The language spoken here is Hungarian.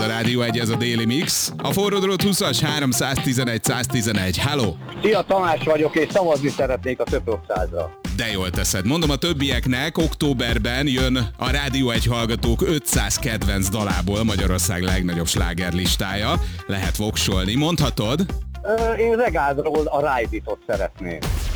a Rádió 1, ez a Déli Mix. A forródrót 20-as 311 111. Hello! Szia, Tamás vagyok, és szavazni szeretnék a Több Országra. De jól teszed. Mondom a többieknek, októberben jön a Rádió 1 hallgatók 500 kedvenc dalából Magyarország legnagyobb slágerlistája. Lehet voksolni. Mondhatod? Én Regádról a Ride It-ot szeretném.